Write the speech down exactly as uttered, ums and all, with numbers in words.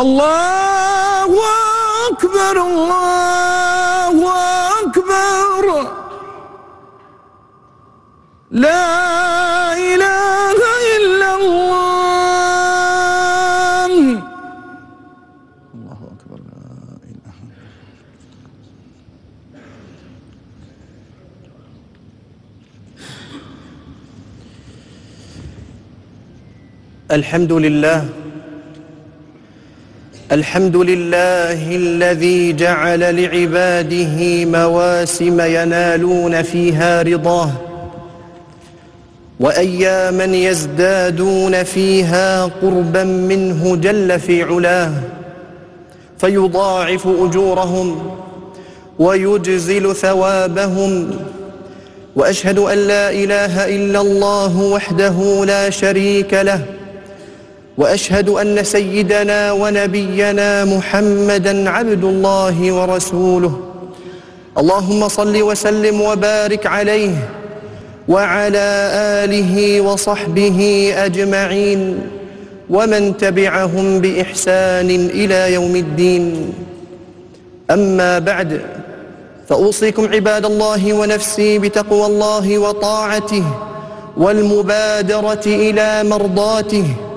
الله أكبر الله أكبر لا إله إلا الله. الله أكبر لا إله. الحمد لله الحمد لله الذي جعل لعباده مواسم ينالون فيها رضاه، وأياما يزدادون فيها قربا منه جل في علاه، فيضاعف أجورهم ويجزل ثوابهم. وأشهد أن لا إله إلا الله وحده لا شريك له، وأشهد أن سيدنا ونبينا محمدًا عبد الله ورسوله. اللهم صل وسلم وبارك عليه وعلى آله وصحبه أجمعين ومن تبعهم بإحسان إلى يوم الدين. أما بعد، فأوصيكم عباد الله ونفسي بتقوى الله وطاعته والمبادرة إلى مرضاته،